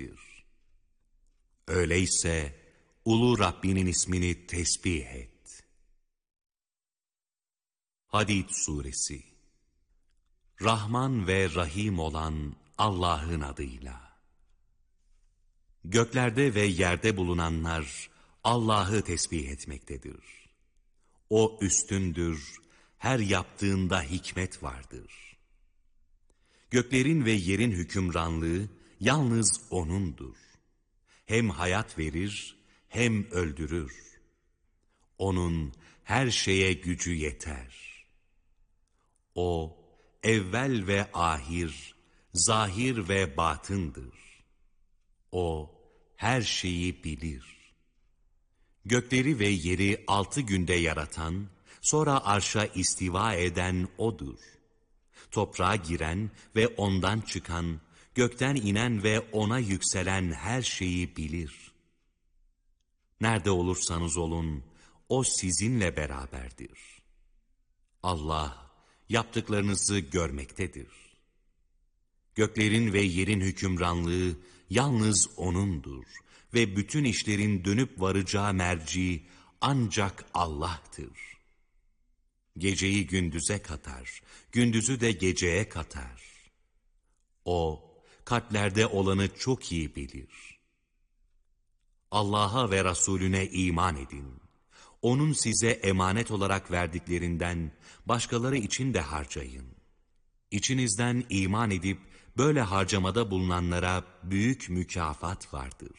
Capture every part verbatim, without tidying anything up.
kendisidir. Öyleyse ulu Rabbinin ismini tesbih et. Hadid Suresi. Rahman ve Rahim olan Allah'ın adıyla. Göklerde ve yerde bulunanlar Allah'ı tesbih etmektedir. O üstündür, her yaptığında hikmet vardır. Göklerin ve yerin hükümranlığı yalnız O'nundur. Hem hayat verir, hem öldürür. O'nun her şeye gücü yeter. O, evvel ve ahir, zahir ve batındır. O, her şeyi bilir. Gökleri ve yeri altı günde yaratan, sonra arşa istiva eden O'dur. Toprağa giren ve ondan çıkan, gökten inen ve ona yükselen her şeyi bilir. Nerede olursanız olun, O sizinle beraberdir. Allah, yaptıklarınızı görmektedir. Göklerin ve yerin hükümranlığı yalnız O'nundur ve bütün işlerin dönüp varacağı merci ancak Allah'tır. Geceyi gündüze katar, gündüzü de geceye katar. O, kalplerde olanı çok iyi bilir. Allah'a ve Resulüne iman edin. O'nun size emanet olarak verdiklerinden başkaları için de harcayın. İçinizden iman edip böyle harcamada bulunanlara büyük mükafat vardır.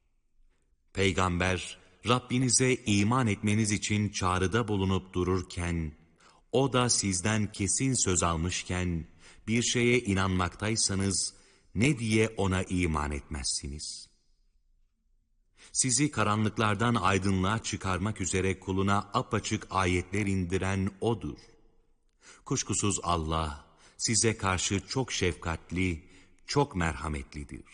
Peygamber, Rabbinize iman etmeniz için çağrıda bulunup dururken, O da sizden kesin söz almışken, bir şeye inanmaktaysanız, ne diye ona iman etmezsiniz? Sizi karanlıklardan aydınlığa çıkarmak üzere kuluna apaçık ayetler indiren O'dur. Kuşkusuz Allah, size karşı çok şefkatli, çok merhametlidir.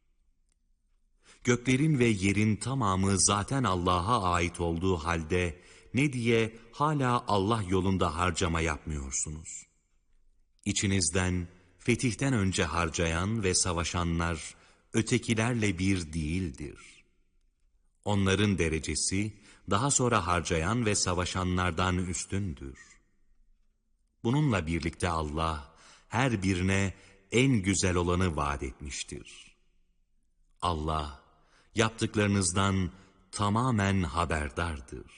Göklerin ve yerin tamamı zaten Allah'a ait olduğu halde, ne diye hala Allah yolunda harcama yapmıyorsunuz? İçinizden, fetihten önce harcayan ve savaşanlar, ötekilerle bir değildir. Onların derecesi, daha sonra harcayan ve savaşanlardan üstündür. Bununla birlikte Allah, her birine en güzel olanı vaat etmiştir. Allah, yaptıklarınızdan tamamen haberdardır.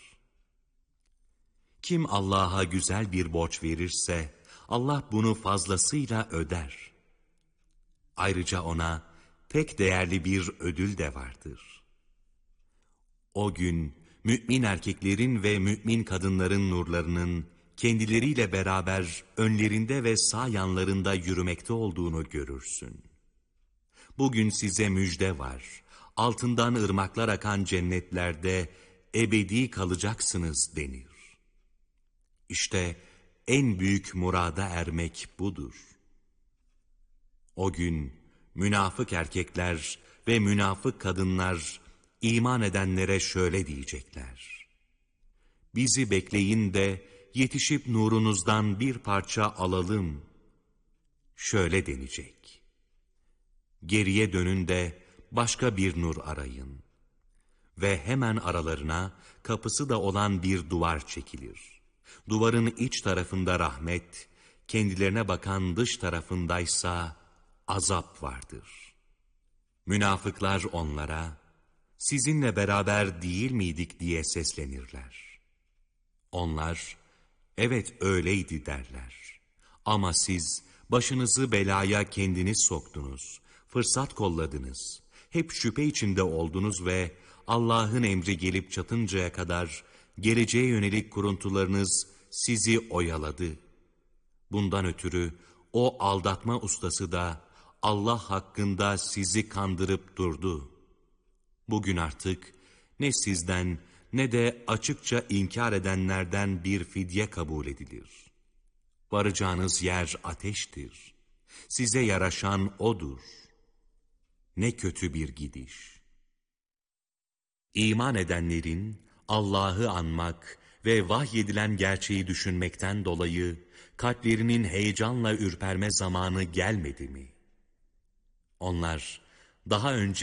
Kim Allah'a güzel bir borç verirse, Allah bunu fazlasıyla öder. Ayrıca ona pek değerli bir ödül de vardır. O gün, mümin erkeklerin ve mümin kadınların nurlarının, kendileriyle beraber önlerinde ve sağ yanlarında yürümekte olduğunu görürsün. Bugün size müjde var. Altından ırmaklar akan cennetlerde ebedi kalacaksınız denir. İşte en büyük murada ermek budur. O gün münafık erkekler ve münafık kadınlar iman edenlere şöyle diyecekler: Bizi bekleyin de yetişip nurunuzdan bir parça alalım. Şöyle denecek: Geriye dönün de başka bir nur arayın. Ve hemen aralarına kapısı da olan bir duvar çekilir. Duvarın iç tarafında rahmet, kendilerine bakan dış tarafındaysa azap vardır. Münafıklar onlara, sizinle beraber değil miydik diye seslenirler. Onlar, evet öyleydi derler. Ama siz başınızı belaya kendiniz soktunuz, fırsat kolladınız, hep şüphe içinde oldunuz ve Allah'ın emri gelip çatıncaya kadar geleceğe yönelik kuruntularınız sizi oyaladı. Bundan ötürü o aldatma ustası da Allah hakkında sizi kandırıp durdu. Bugün artık ne sizden ne de açıkça inkar edenlerden bir fidye kabul edilir. Varacağınız yer ateştir. Size yaraşan O'dur. Ne kötü bir gidiş. İman edenlerin Allah'ı anmak ve vahyedilen gerçeği düşünmekten dolayı kalplerinin heyecanla ürperme zamanı gelmedi mi? Onlar daha önce